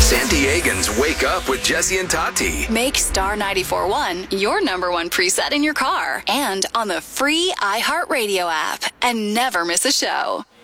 San Diegans wake up with Jesse and Tati. Make Star 94.1 your number one preset in your car and on the free iHeartRadio app. And never miss a show.